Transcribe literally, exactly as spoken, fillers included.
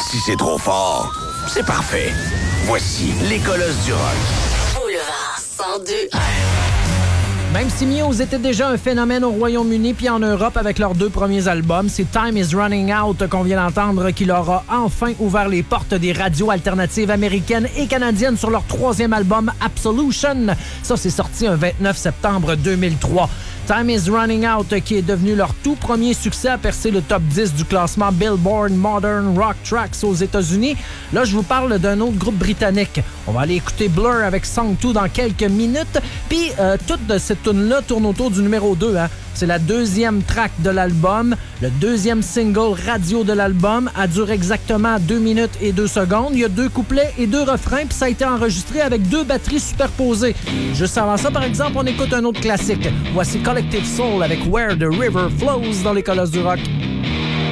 Si c'est trop fort, c'est parfait. Voici les Colosses du rock. Boulevard cent deux un. Même si Muse était déjà un phénomène au Royaume-Uni puis en Europe avec leurs deux premiers albums, c'est Time is Running Out qu'on vient d'entendre qui leur a enfin ouvert les portes des radios alternatives américaines et canadiennes sur leur troisième album Absolution. Ça, c'est sorti un vingt-neuf septembre deux mille trois. Time is Running Out, qui est devenu leur tout premier succès, a percé le top dix du classement Billboard Modern Rock Tracks aux États-Unis. Là, je vous parle d'un autre groupe britannique. On va aller écouter Blur avec Song deux dans quelques minutes. Puis, euh, toute de cette tune-là tourne autour du numéro deux. Hein? C'est la deuxième track de l'album, le deuxième single radio de l'album. Elle dure exactement deux minutes et deux secondes. Il y a deux couplets et deux refrains, puis ça a été enregistré avec deux batteries superposées. Juste avant ça, par exemple, on écoute un autre classique. Voici Collective Soul avec Where the River Flows dans les Colosses du rock.